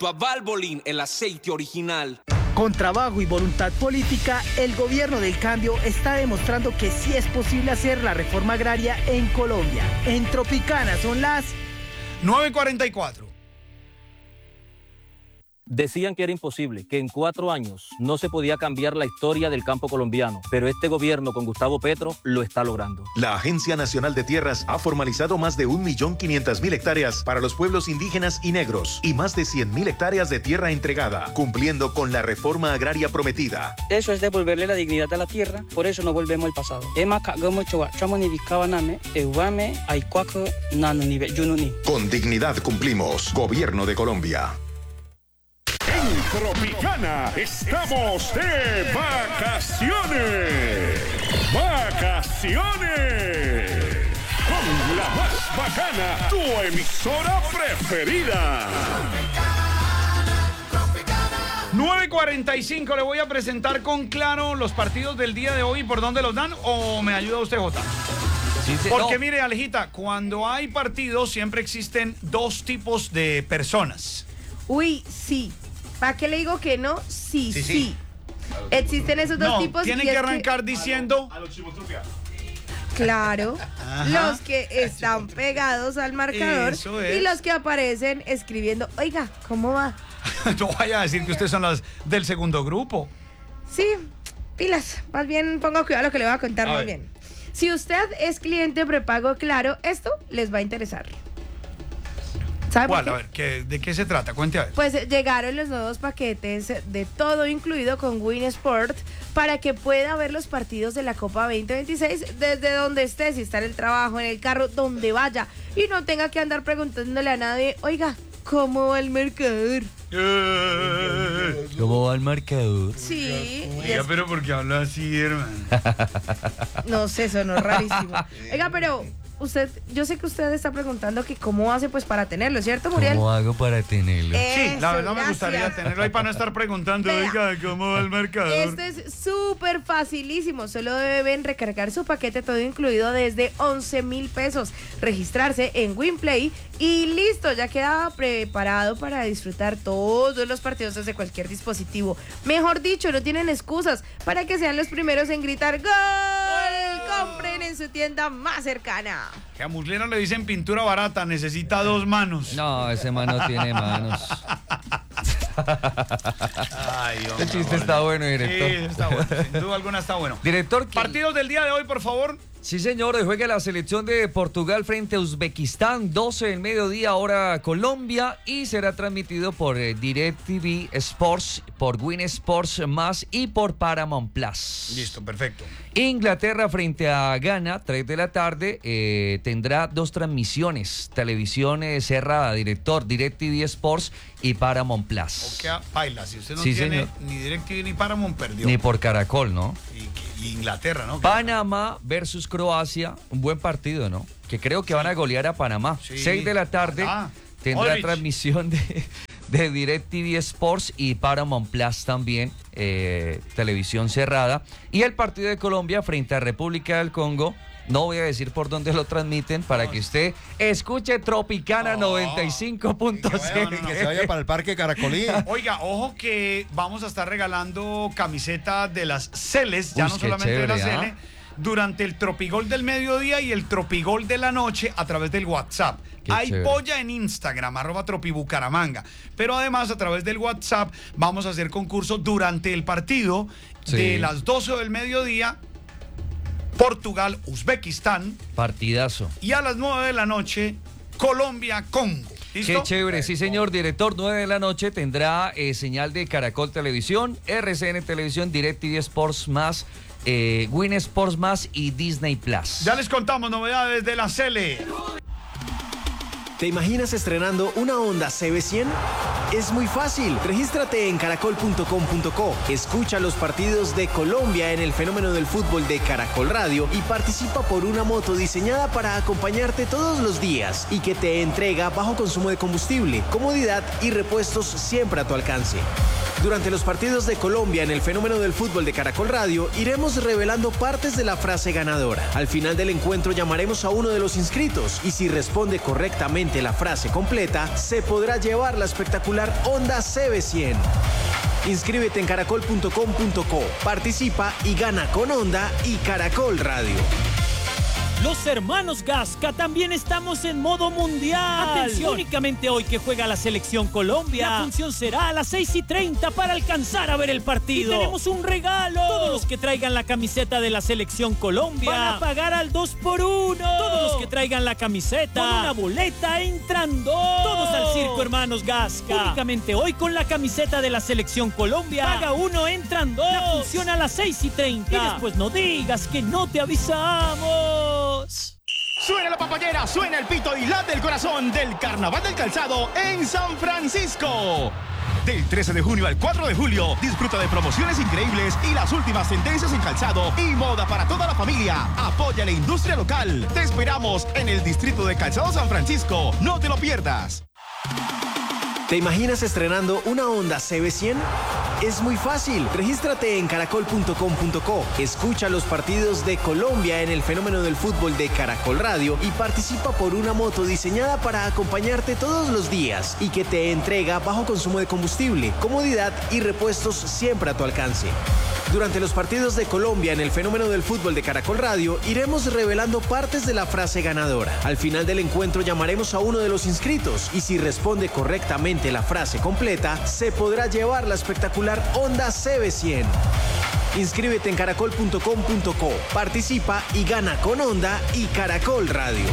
Valvoline, el aceite original. Con trabajo y voluntad política, el gobierno del cambio está demostrando que sí es posible hacer la reforma agraria en Colombia. En Tropicana son las 9:44. Decían que era imposible, que en 4 años no se podía cambiar la historia del campo colombiano, pero este gobierno con Gustavo Petro lo está logrando. La Agencia Nacional de Tierras ha formalizado más de 1.500.000 hectáreas para los pueblos indígenas y negros y más de 100.000 hectáreas de tierra entregada, cumpliendo con la reforma agraria prometida. Eso es devolverle la dignidad a la tierra, por eso no volvemos al pasado. Con dignidad cumplimos. Gobierno de Colombia. En Tropicana estamos de vacaciones. ¡Vacaciones! Con la más bacana, tu emisora preferida. 9:45, le voy a presentar con Claro los partidos del día de hoy, ¿por dónde los dan? ¿O me ayuda usted, Jota? Sí, Porque no. mire, Alejita, cuando hay partidos siempre existen dos tipos de personas. Uy, sí. ¿Para qué le digo que no? Sí. Existen esos dos tipos. Tienen y que es arrancar diciendo... A los chimotrufia. Claro, Ajá. los que están pegados al marcador Eso es. y los que aparecen escribiendo, oiga, ¿cómo va? No vaya a decir que ustedes son las del segundo grupo. Sí, pilas, más bien ponga cuidado a lo que le voy a contar A muy ver. bien. Si usted es cliente prepago Claro, esto les va a interesar. ¿Sabe por ¿Cuál? qué? A ver, ¿de qué se trata? Cuente a ver. Pues llegaron los nuevos paquetes de todo incluido con Win Sport para que pueda ver los partidos de la Copa 2026 desde donde esté, si está en el trabajo, en el carro, donde vaya, y no tenga que andar preguntándole a nadie, oiga, ¿cómo va el marcador? ¿Cómo va el marcador? Sí. Oiga, pero ¿por qué habla así, hermano? No sé, sonó rarísimo. Oiga, pero yo sé que usted está preguntando que cómo hace pues para tenerlo, ¿cierto, Muriel? ¿Cómo hago para tenerlo? Sí, la verdad me Gracias. gustaría tenerlo ahí para no estar preguntando, Vea. oiga, ¿cómo va el marcador? Esto es súper facilísimo. Solo deben recargar su paquete todo incluido desde 11,000 pesos. Registrarse en WinPlay y listo. Ya queda preparado para disfrutar todos los partidos desde cualquier dispositivo. Mejor dicho, no tienen excusas para que sean los primeros en gritar ¡Gol! Compren en su tienda más cercana. Que a Muslera le dicen pintura barata, necesita 2 manos. No, ese man no tiene manos. Ay, hombre, El chiste está bueno, director. Sí, está bueno. Sin duda alguna está bueno. Director, Partidos del día de hoy, por favor. Sí, señor, hoy juega la selección de Portugal frente a Uzbekistán, 12 del mediodía, hora Colombia, y será transmitido por DirecTV Sports, por Win Sports Más y por Paramount Plus. Listo, perfecto. Inglaterra frente a Ghana, 3 de la tarde, tendrá 2 transmisiones, televisión cerrada, director, DirecTV Sports y Paramount Plus. O que baila, si usted no Sí, tiene señor. ni DirecTV ni Paramount, perdió. Ni por Caracol, ¿no? Y Inglaterra, ¿no? Panamá versus Croacia, un buen partido, ¿no? Que creo que van a golear a Panamá. Sí. 6 de la tarde tendrá Modric. transmisión de DirecTV Sports y Paramount Plus también, televisión cerrada. Y el partido de Colombia frente a República del Congo, no voy a decir por dónde lo transmiten para que usted escuche Tropicana 95.7. Que se vaya para el Parque Caracolí. Oiga, ojo que vamos a estar regalando camisetas de las Celes, ya Uy, no qué solamente de la chévere, Cele, durante el Tropigol del mediodía y el Tropigol de la noche a través del WhatsApp. Qué Hay chévere. polla en Instagram, @tropibucaramanga. Pero además a través del WhatsApp vamos a hacer concurso durante el partido Sí. de las 12 del mediodía, Portugal, Uzbekistán, Partidazo. y a las 9 de la noche, Colombia, Congo. ¿Listo? Qué chévere, sí señor, director, 9 de la noche tendrá señal de Caracol Televisión, RCN Televisión, DirecTV Sports Más, Win Sports Más y Disney Plus. Ya les contamos novedades de la Cele. ¿Te imaginas estrenando una Honda CB100? Es muy fácil. Regístrate en caracol.com.co. Escucha los partidos de Colombia en el fenómeno del fútbol de Caracol Radio y participa por una moto diseñada para acompañarte todos los días y que te entrega bajo consumo de combustible, comodidad y repuestos siempre a tu alcance. Durante los partidos de Colombia en el fenómeno del fútbol de Caracol Radio, iremos revelando partes de la frase ganadora. Al final del encuentro llamaremos a uno de los inscritos y si responde correctamente la frase completa, se podrá llevar la espectacular Honda CB100. Inscríbete en caracol.com.co, participa y gana con Honda y Caracol Radio. Los hermanos Gasca también estamos en modo mundial. Atención, únicamente hoy que juega la selección Colombia. La función será a las 6:30 para alcanzar a ver el partido. Y tenemos un regalo. Todos los que traigan la camiseta de la selección Colombia van a pagar al 2x1. Todos los que traigan la camiseta con una boleta entran 2. Todos al circo, hermanos Gasca. Únicamente hoy con la camiseta de la selección Colombia. Paga 1, entran 2. La función a las 6:30. Y después no digas que no te avisamos. Suena la papayera, suena el pito y late el corazón del Carnaval del Calzado en San Francisco. Del 13 de junio al 4 de julio, disfruta de promociones increíbles y las últimas tendencias en calzado y moda para toda la familia. Apoya la industria local. Te esperamos en el Distrito de Calzado San Francisco. No te lo pierdas. ¿Te imaginas estrenando una Honda CB100? Es muy fácil. Regístrate en caracol.com.co. Escucha los partidos de Colombia en el fenómeno del fútbol de Caracol Radio y participa por una moto diseñada para acompañarte todos los días y que te entrega bajo consumo de combustible, comodidad y repuestos siempre a tu alcance. Durante los partidos de Colombia en el fenómeno del fútbol de Caracol Radio, iremos revelando partes de la frase ganadora. Al final del encuentro llamaremos a uno de los inscritos y si responde correctamente la frase completa, se podrá llevar la espectacular Honda CB100. Inscríbete en caracol.com.co, participa y gana con Honda y Caracol Radio.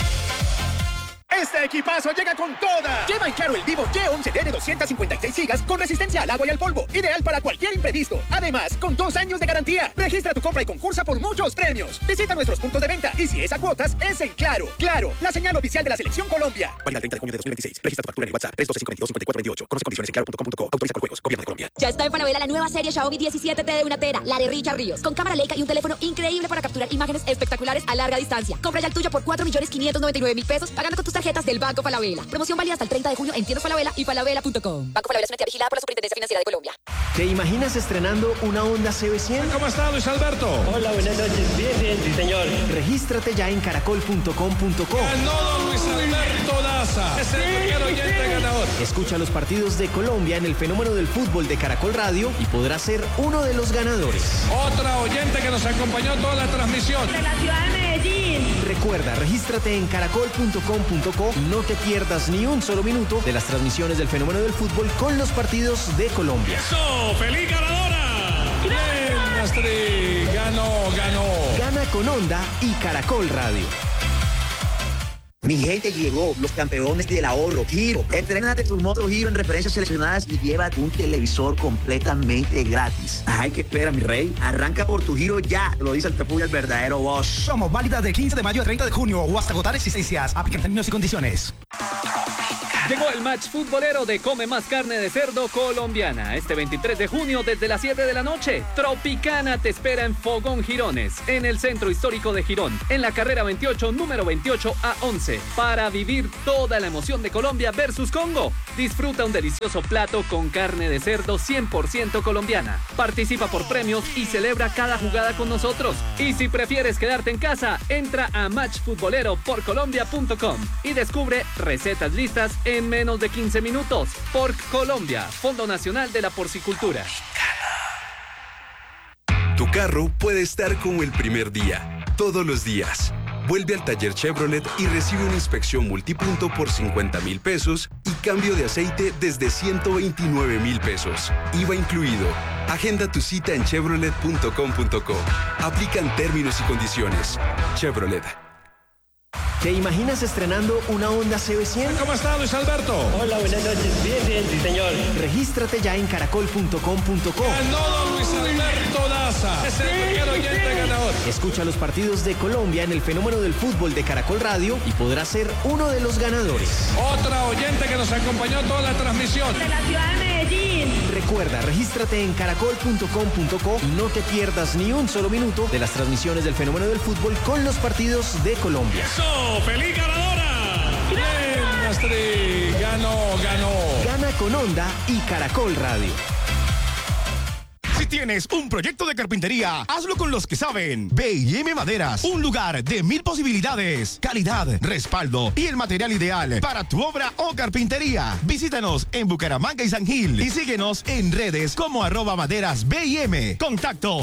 Este equipazo llega con toda. Lleva en Claro el Vivo Y11D de 256 gigas con resistencia al agua y al polvo. Ideal para cualquier imprevisto. Además, con 2 años de garantía. Registra tu compra y concursa por muchos premios. Visita nuestros puntos de venta y si es a cuotas, es en Claro. Claro, la señal oficial de la Selección Colombia. Válida el 30 de junio de 2026. Registra tu factura en el WhatsApp 312-522-5428. Conoce condiciones en claro.com.co. Autoriza con juegos. Gobierno de Colombia. Ya está en Falabella la nueva serie Xiaomi 17T de 1 tera, la de Richard Ríos. Con cámara Leica y un teléfono increíble para capturar imágenes espectaculares a larga distancia. Compra ya el tuyo por 4.599.000 pesos pagando con tus tarjetas del Banco Falabella. Promoción válida hasta el 30 de junio en tiendas Falabella y falabella.com. Banco Falabella es una entidad vigilada por la Superintendencia Financiera de Colombia. ¿Te imaginas estrenando una Honda CB100? ¿Cómo está, Luis Alberto? Hola, buenas noches. Bien, sí, señor. Regístrate ya en caracol.com.co. Ganó Luis Alberto Daza. Es el primer oyente ganador. Escucha los partidos de Colombia en el fenómeno del fútbol de Caracol Radio y podrás ser uno de los ganadores. Otra oyente que nos acompañó toda la transmisión. De la ciudad de Medellín. Recuerda, regístrate en caracol.com.co y no te pierdas ni un solo minuto de las transmisiones del fenómeno del fútbol con los partidos de Colombia. ¡Eso! ¡Feliz ganadora! ¡Bien, Astrid! Ganó. Gana con Honda y Caracol Radio. Mi gente, llegó los campeones del ahorro, Giro. Entrénate tu moto Giro en referencias seleccionadas y llévate un televisor completamente gratis. Ay, ¿qué espera, mi rey? Arranca por tu Giro ya. Te lo dice el Tapuya, el verdadero boss. Somos válidas del 15 de mayo al 30 de junio o hasta agotar existencias. Aplican términos y condiciones. Llegó el match futbolero de Come Más Carne de Cerdo Colombiana. Este 23 de junio desde las 7 de la noche. Tropicana te espera en Fogón Girones, en el centro histórico de Girón, en la carrera 28, número 28 a 11. Para vivir toda la emoción de Colombia versus Congo. Disfruta un delicioso plato con carne de cerdo 100% colombiana. Participa por premios y celebra cada jugada con nosotros. Y si prefieres quedarte en casa, entra a matchfutboleroporcolombia.com y descubre recetas listas en menos de 15 minutos. Porc Colombia, Fondo Nacional de la Porcicultura. Tu carro puede estar como el primer día, todos los días. Vuelve al taller Chevrolet y recibe una inspección multipunto por 50,000 pesos y cambio de aceite desde 129,000 pesos. IVA incluido. Agenda tu cita en chevrolet.com.co. Aplican términos y condiciones. Chevrolet. ¿Te imaginas estrenando una Honda CB100? ¿Cómo está, Luis Alberto? Hola, buenas noches. Bien, sí, señor. Regístrate ya en caracol.com.co. Ganó Luis Alberto Daza. Es el primer oyente ganador. Escucha los partidos de Colombia en el fenómeno del fútbol de Caracol Radio y podrás ser uno de los ganadores. Otra oyente que nos acompañó toda la transmisión. De la ciudad de Medellín. Recuerda, regístrate en caracol.com.co y no te pierdas ni un solo minuto de las transmisiones del fenómeno del fútbol con los partidos de Colombia. ¡Eso! ¡Feliz ganadora! ¡Bien, Astrid! Ganó. Gana con Honda y Caracol Radio. Si tienes un proyecto de carpintería, hazlo con los que saben. B&M Maderas, un lugar de 1000 posibilidades, calidad, respaldo y el material ideal para tu obra o carpintería. Visítanos en Bucaramanga y San Gil y síguenos en redes como @maderas B&M. Contacto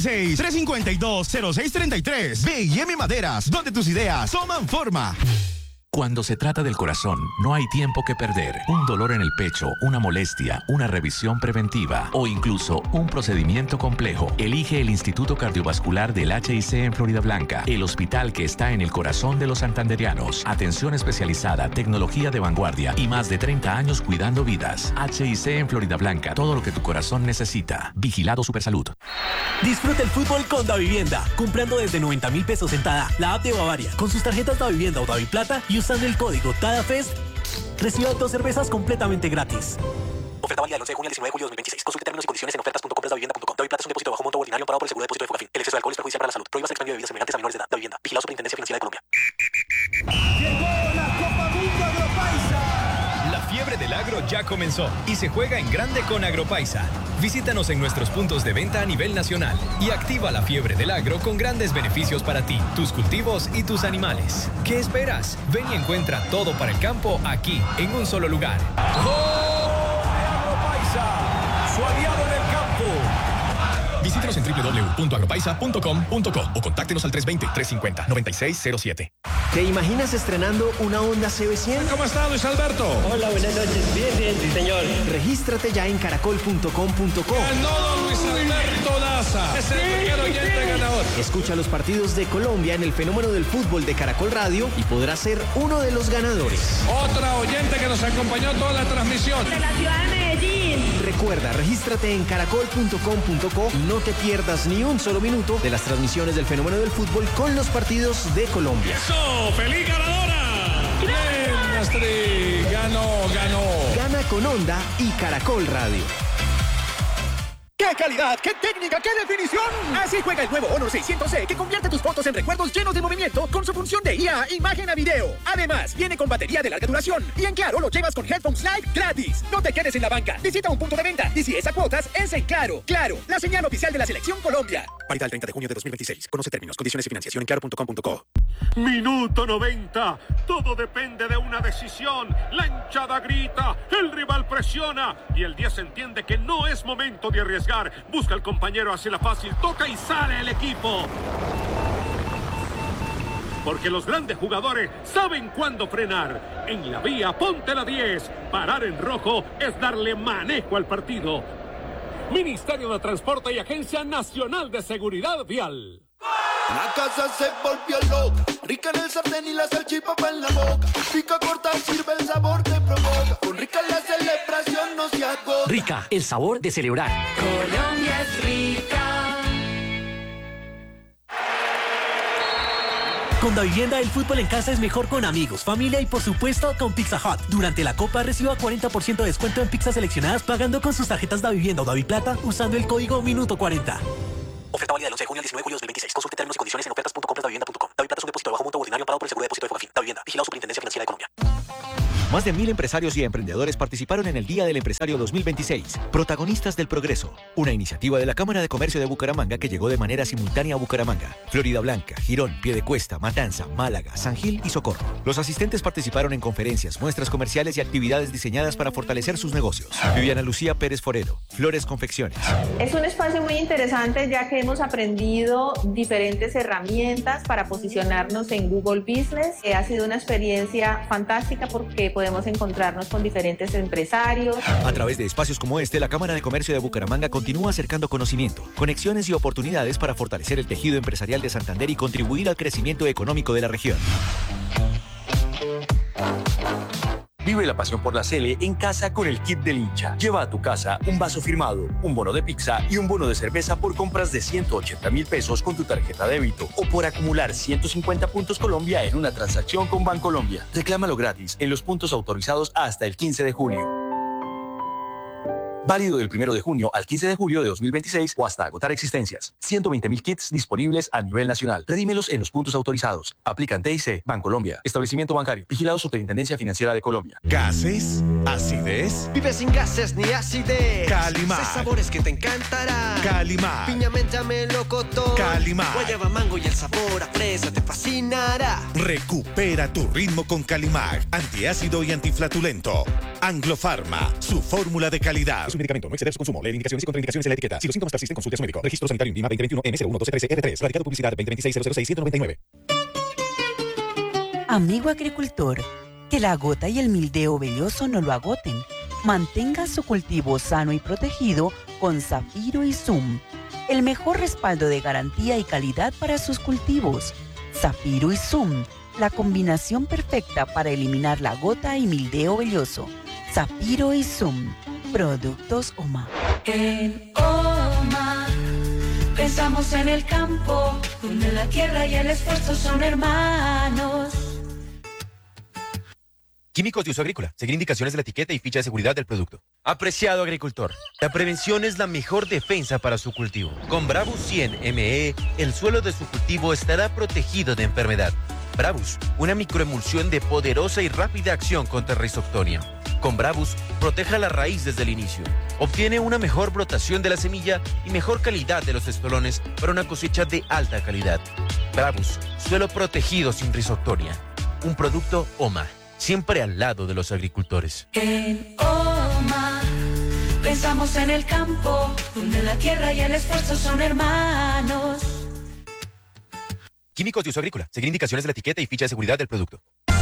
316-352-0633. B&M Maderas, donde tus ideas toman forma. Cuando se trata del corazón, no hay tiempo que perder. Un dolor en el pecho, una molestia, una revisión preventiva o incluso un procedimiento complejo. Elige el Instituto Cardiovascular del HIC en Florida Blanca, el hospital que está en el corazón de los santanderianos. Atención especializada, tecnología de vanguardia y más de 30 años cuidando vidas. HIC en Florida Blanca, todo lo que tu corazón necesita. Vigilado Supersalud. Disfruta el fútbol con Davivienda, comprando desde 90.000 pesos en TADA, la app de Bavaria, con sus tarjetas Davivienda o Daviplata y usando el código TADAFEST, reciba 2 cervezas completamente gratis. Oferta válida del 11 de junio al 19 de julio de 2026. Consulte términos y condiciones en ofertas.comprasdavivienda.com. Daviplata es un depósito bajo monto ordinario amparado por el seguro de depósito de Fogafín. El exceso de alcohol es perjudicial para la salud. Prohíbas el expendio de bebidas semejantes a menores de edad. Davivienda. Vigilado Superintendencia Financiera de Colombia. Llegó la Copa Mundo Agropaisa. La fiebre del agro ya comenzó y se juega en grande con Agropaisa. Visítanos en nuestros puntos de venta a nivel nacional y activa la fiebre del agro con grandes beneficios para ti, tus cultivos y tus animales. ¿Qué esperas? Ven y encuentra todo para el campo aquí, en un solo lugar. Agropaisa, su aliado en el campo. Visítenos en www.agropaisa.com.co o contáctenos al 320-350-9607. ¿Te imaginas estrenando una Honda CB100? ¿Cómo está, Luis Alberto? Hola, buenas noches. Bien, sí, señor. Regístrate ya en caracol.com.co. Ganó don Luis Alberto Daza. Es el primer oyente ganador. Escucha los partidos de Colombia en el fenómeno del fútbol de Caracol Radio y podrás ser uno de los ganadores. Otra oyente que nos acompañó toda la transmisión. De la ciudad de Medellín. Recuerda, regístrate en caracol.com.co y no te pierdas ni un solo minuto de las transmisiones del fenómeno del fútbol con los partidos de Colombia. ¡Eso! ¡Feliz ganadora! ¡Bien, Astrid! ¡Ganó! Gana con Honda y Caracol Radio. ¡Qué calidad! ¡Qué técnica! ¡Qué definición! Así juega el nuevo Honor 600C, que convierte tus fotos en recuerdos llenos de movimiento con su función de IA, imagen a video. Además, viene con batería de larga duración. Y en Claro lo llevas con Headphones Live gratis. No te quedes en la banca. Visita un punto de venta. Y si es a cuotas, es en Claro. Claro, la señal oficial de la Selección Colombia. Válido el 30 de junio de 2026. Conoce términos, condiciones y financiación en claro.com.co. Minuto 90. Todo depende de una decisión. La hinchada grita, el rival presiona y el 10 entiende que no es momento de arriesgar. Busca al compañero, hace la fácil, toca y sale el equipo. Porque los grandes jugadores saben cuándo frenar. En la vía, ponte la 10. Parar en rojo es darle manejo al partido. Ministerio de Transporte y Agencia Nacional de Seguridad Vial. La casa se volvió loca, rica en el sartén y la salchipapa en la boca. Pica corta, sirve el sabor, te provoca. Con Rica la celebración no se agota. Rica, el sabor de celebrar. Colombia es rica. Con Davivienda, el fútbol en casa es mejor con amigos, familia y por supuesto con Pizza Hut. Durante la Copa reciba 40% de descuento en pizzas seleccionadas pagando con sus tarjetas Davivienda o Daviplata usando el código Minuto 40. Oferta válida del 11 de junio al 19 de julio de 2026. Consulte términos y condiciones en ofertas.comprasdavivienda.com. Daviplata es un depósito bajo monto ordinario amparado por el seguro de depósito de Fogafín. Davivienda. Vigilado Superintendencia Financiera de Colombia. Más de 1000 empresarios y emprendedores participaron en el Día del Empresario 2026. Protagonistas del Progreso, una iniciativa de la Cámara de Comercio de Bucaramanga que llegó de manera simultánea a Bucaramanga, Florida Blanca, Girón, Piedecuesta, Matanza, Málaga, San Gil y Socorro. Los asistentes participaron en conferencias, muestras comerciales y actividades diseñadas para fortalecer sus negocios. Viviana Lucía Pérez Forero, Flores Confecciones. Es un espacio muy interesante ya que hemos aprendido diferentes herramientas para posicionarnos en Google Business. Ha sido una experiencia fantástica porque podemos encontrarnos con diferentes empresarios. A través de espacios como este, la Cámara de Comercio de Bucaramanga continúa acercando conocimiento, conexiones y oportunidades para fortalecer el tejido empresarial de Santander y contribuir al crecimiento económico de la región. Vive la pasión por la Sele en casa con el kit del hincha. Lleva a tu casa un vaso firmado, un bono de pizza y un bono de cerveza por compras de 180.000 pesos con tu tarjeta débito o por acumular 150 puntos Colombia en una transacción con Bancolombia. Reclámalo gratis en los puntos autorizados hasta el 15 de julio. Válido del 1 de junio al 15 de julio de 2026 o hasta agotar existencias. 120.000 kits disponibles a nivel nacional. Redímelos en los puntos autorizados. Aplican TIC, Bancolombia. Establecimiento bancario. Vigilado Superintendencia Financiera de Colombia. ¿Gases? ¿Acidez? Vive sin gases ni acidez. Calimar. 6 sabores que te encantarán. Calimar. Piña, menta, melocotón. Calimar. Guayaba, mango y el sabor a fresa te fascinará. Recupera tu ritmo con Calimar. Antiácido y antiflatulento. Anglofarma. Su fórmula de calidad. Es un medicamento, no exceder su consumo. Leer indicaciones y contraindicaciones en la etiqueta. Si los síntomas persisten, consulte a su médico. Registro Sanitario INVIMA 2021 M01213R3. Radicado Publicidad 2026-006-199. Amigo agricultor, que la gota y el mildeo velloso no lo agoten. Mantenga su cultivo sano y protegido con Zafiro y Zoom. El mejor respaldo de garantía y calidad para sus cultivos. Zafiro y Zoom, la combinación perfecta para eliminar la gota y mildeo velloso. Zafiro y Zoom, productos OMA. En OMA pensamos en el campo, donde la tierra y el esfuerzo son hermanos. Químicos de uso agrícola. Seguir indicaciones de la etiqueta y ficha de seguridad del producto. Apreciado agricultor, la prevención es la mejor defensa para su cultivo. Con Bravus 100 ME, el suelo de su cultivo estará protegido de enfermedad. Bravus, una microemulsión de poderosa y rápida acción contra Rhizoctonia. Con Bravus, proteja la raíz desde el inicio. Obtiene una mejor brotación de la semilla y mejor calidad de los estolones para una cosecha de alta calidad. Bravus, suelo protegido sin Rhizoctonia. Un producto OMA, siempre al lado de los agricultores. En OMA pensamos en el campo, donde la tierra y el esfuerzo son hermanos. Químicos de uso agrícola. Seguir indicaciones de la etiqueta y ficha de seguridad del producto.